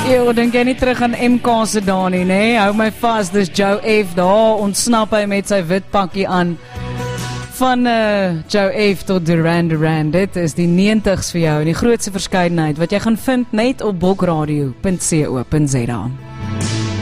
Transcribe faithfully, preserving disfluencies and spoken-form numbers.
Eeuw, denk jy nie terug aan M K se daar nie, nee? Hou my vas, dis Joe F daar, ontsnap hy met sy wit pakkie aan. Van uh, Joe F tot Duran Duran, dit is die neentigs vir jou, en die grootste verskeidenheid, wat jy gaan vind net op bokradio punt co punt za.